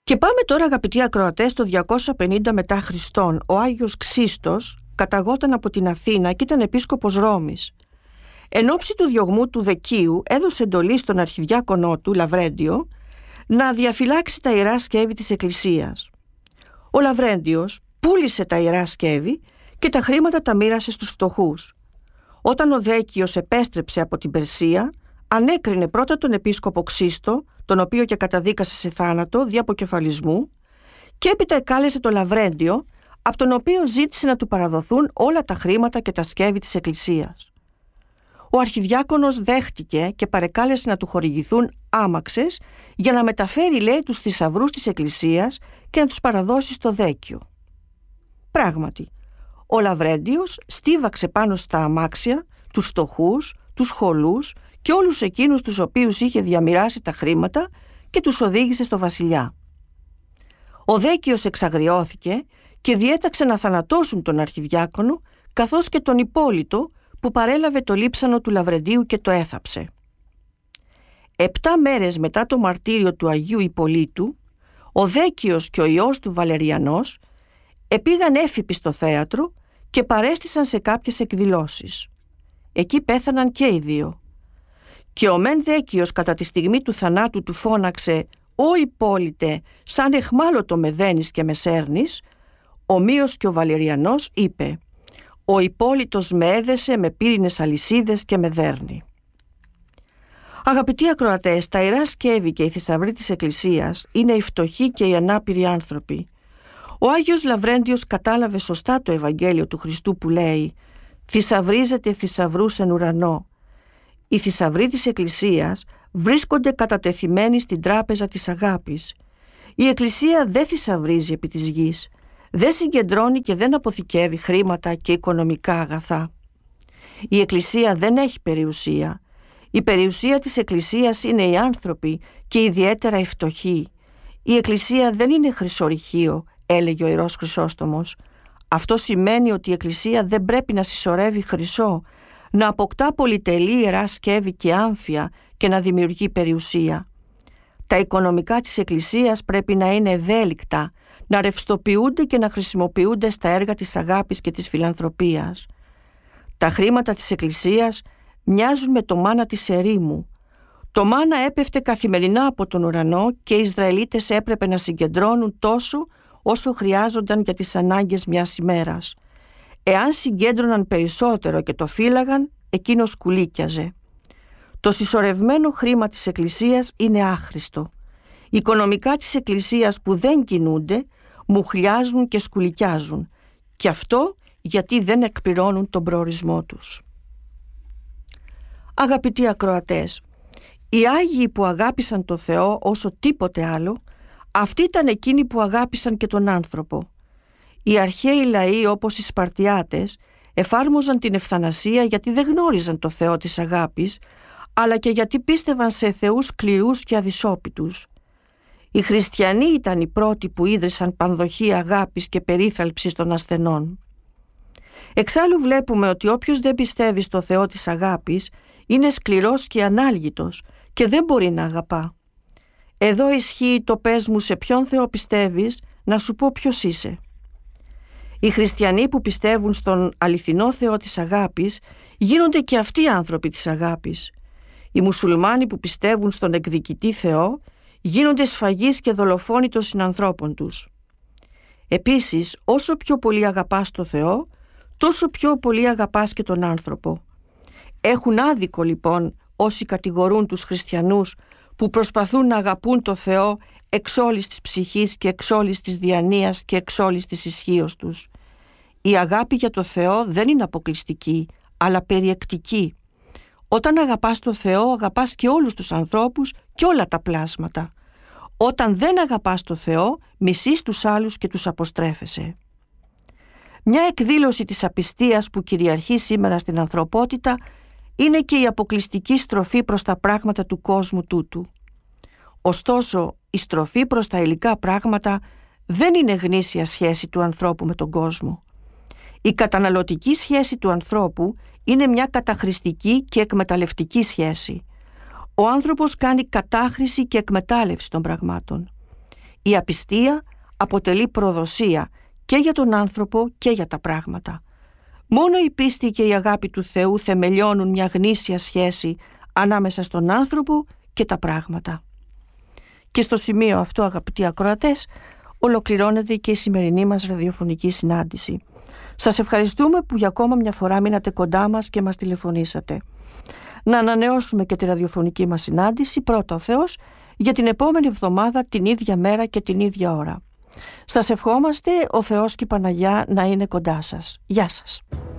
Και πάμε τώρα, αγαπητοί ακροατές, το 250 μετά Χριστόν. Ο Άγιος Ξίστος καταγόταν από την Αθήνα και ήταν επίσκοπος Ρώμης. Εν ώψη του διωγμού του Δεκίου έδωσε εντολή στον αρχιδιάκονό του Λαβρέντιο να διαφυλάξει τα ιερά σκεύη της Εκκλησίας. Ο Λαβρέντιος πούλησε τα ιερά σκεύη και τα χρήματα τα μοίρασε στους φτωχούς. Όταν ο Δέκιος επέστρεψε από την Περσία, ανέκρινε πρώτα τον επίσκοπο Ξίστο, τον οποίο και καταδίκασε σε θάνατο δι' αποκεφαλισμού, και έπειτα εκάλεσε τον Λαβρέντιο, από τον οποίο ζήτησε να του παραδοθούν όλα τα χρήματα και τα σκεύη της Εκκλησίας. Ο αρχιδιάκονος δέχτηκε και παρεκάλεσε να του χορηγηθούν άμαξες για να μεταφέρει, λέει, τους θησαυρούς της Εκκλησίας και να τους παραδώσει στο Δέκιο. Πράγματι, ο Λαβρέντιος στίβαξε πάνω στα αμάξια τους φτωχούς, τους χωλούς και όλους εκείνους τους οποίους είχε διαμοιράσει τα χρήματα και τους οδήγησε στο βασιλιά. Ο Δέκιος εξαγριώθηκε και διέταξε να θανατώσουν τον αρχιδιάκονο καθώς και τον Υπόλιτο που παρέλαβε το λείψανο του Λαβρεντίου και το έθαψε. 7 μέρες μετά το μαρτύριο του Αγίου Υπολίτου, ο Δέκιος και ο ιός του Βαλεριανός επήγαν έφυποι στο θέατρο και παρέστησαν σε κάποιες εκδηλώσεις. Εκεί πέθαναν και οι δύο. Και ο μεν Δέκιος κατά τη στιγμή του θανάτου του φώναξε «Ω Υπόλιτε, σαν εχμάλωτο με δένεις και με σέρνεις», ομοίως και ο Βαλεριανός είπε «Ο Υπόλιτος με έδεσε με πύρινες αλυσίδες και με δέρνει». Αγαπητοί ακροατές, τα ιερά σκεύη και οι θησαυροί της Εκκλησίας είναι οι φτωχοί και οι ανάπηροι άνθρωποι. Ο Άγιος Λαβρέντιος κατάλαβε σωστά το Ευαγγέλιο του Χριστού που λέει «Θησαυρίζετε θησαυρούς εν ουρανό». Οι θησαυροί της Εκκλησίας βρίσκονται κατατεθειμένοι στην τράπεζα της αγάπης. Η Εκκλησία δεν θησαυρίζει επί της γης, δεν συγκεντρώνει και δεν αποθηκεύει χρήματα και οικονομικά αγαθά. Η Εκκλησία δεν έχει περιουσία. Η περιουσία της Εκκλησίας είναι οι άνθρωποι και ιδιαίτερα οι φτωχοί. Η Εκκλησία δεν είναι χρυσορυχείο, έλεγε ο Ιερός Χρυσόστομος. Αυτό σημαίνει ότι η Εκκλησία δεν πρέπει να συσσωρεύει χρυσό, να αποκτά πολυτελή ιερά σκεύη και άμφια και να δημιουργεί περιουσία. Τα οικονομικά της Εκκλησίας πρέπει να είναι ευέλικτα, να ρευστοποιούνται και να χρησιμοποιούνται στα έργα της αγάπης και της φιλανθρωπίας. Τα χρήματα της Εκκλησίας μοιάζουν με το μάνα της ερήμου. Το μάνα έπεφτε καθημερινά από τον ουρανό και οι Ισραηλίτες έπρεπε να συγκεντρώνουν τόσο όσο χρειάζονταν για τις ανάγκες μιας ημέρας. Εάν συγκέντρωναν περισσότερο και το φύλαγαν, εκείνο σκουλίκιαζε. Το συσσωρευμένο χρήμα της Εκκλησίας είναι άχρηστο. Οι οικονομικά της Εκκλησίας που δεν κινούνται, μουχλιάζουν και σκουλικιάζουν. Και αυτό γιατί δεν εκπληρώνουν τον προορισμό τους. Αγαπητοί ακροατές, οι Άγιοι που αγάπησαν το Θεό όσο τίποτε άλλο, αυτοί ήταν εκείνοι που αγάπησαν και τον άνθρωπο. Οι αρχαίοι λαοί όπως οι Σπαρτιάτες εφάρμοζαν την ευθανασία γιατί δεν γνώριζαν το Θεό της αγάπης, αλλά και γιατί πίστευαν σε θεούς σκληρούς και αδυσόπιτους. Οι χριστιανοί ήταν οι πρώτοι που ίδρυσαν πανδοχή αγάπης και περίθαλψης των ασθενών. Εξάλλου βλέπουμε ότι όποιος δεν πιστεύει στο Θεό της αγάπης είναι σκληρός και ανάλγητος και δεν μπορεί να αγαπά. Εδώ ισχύει το «πες μου σε ποιον Θεό πιστεύεις, να σου πω ποιος είσαι». Οι χριστιανοί που πιστεύουν στον αληθινό Θεό της αγάπης γίνονται και αυτοί άνθρωποι της αγάπης. Οι μουσουλμάνοι που πιστεύουν στον εκδικητή Θεό γίνονται σφαγείς και δολοφόνοι των συνανθρώπων τους. Επίσης, όσο πιο πολύ αγαπάς το Θεό, τόσο πιο πολύ αγαπάς και τον άνθρωπο. Έχουν άδικο λοιπόν όσοι κατηγορούν τους χριστιανούς που προσπαθούν να αγαπούν το Θεό εξ όλης της ψυχής και εξ όλης της διανοίας και εξ όλης της ισχύως τους. Η αγάπη για το Θεό δεν είναι αποκλειστική, αλλά περιεκτική. Όταν αγαπάς το Θεό, αγαπάς και όλους τους ανθρώπους και όλα τα πλάσματα. Όταν δεν αγαπάς το Θεό, μισείς τους άλλους και τους αποστρέφεσαι. Μια εκδήλωση της απιστίας που κυριαρχεί σήμερα στην ανθρωπότητα είναι και η αποκλειστική στροφή προς τα πράγματα του κόσμου τούτου. Ωστόσο, η στροφή προς τα υλικά πράγματα δεν είναι γνήσια σχέση του ανθρώπου με τον κόσμο. Η καταναλωτική σχέση του ανθρώπου είναι μια καταχρηστική και εκμεταλλευτική σχέση. Ο άνθρωπος κάνει κατάχρηση και εκμετάλλευση των πραγμάτων. Η απιστία αποτελεί προδοσία και για τον άνθρωπο και για τα πράγματα. Μόνο η πίστη και η αγάπη του Θεού θεμελιώνουν μια γνήσια σχέση ανάμεσα στον άνθρωπο και τα πράγματα. Και στο σημείο αυτό, αγαπητοί ακροατές, ολοκληρώνεται και η σημερινή μας ραδιοφωνική συνάντηση. Σας ευχαριστούμε που για ακόμα μια φορά μείνατε κοντά μας και μας τηλεφωνήσατε. Να ανανεώσουμε και τη ραδιοφωνική μας συνάντηση, πρώτα ο Θεός, για την επόμενη εβδομάδα, την ίδια μέρα και την ίδια ώρα. Σας ευχόμαστε ο Θεός και η Παναγιά να είναι κοντά σας. Γεια σας.